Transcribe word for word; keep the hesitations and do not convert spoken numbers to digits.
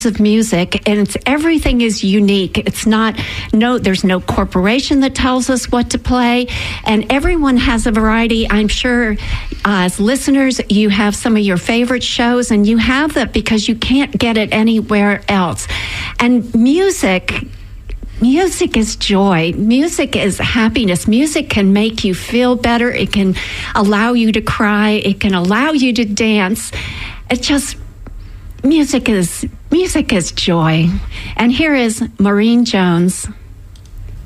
of music, and it's everything is unique. It's not no there's no corporation that tells us what to play, and everyone has a variety. I'm sure uh, as listeners you have some of your favorite shows, and you have that because you can't get it anywhere else. And music Music is joy. Music is happiness. Music can make you feel better. It can allow you to cry. It can allow you to dance. It just Music is music is joy. And here is Maureen Jones.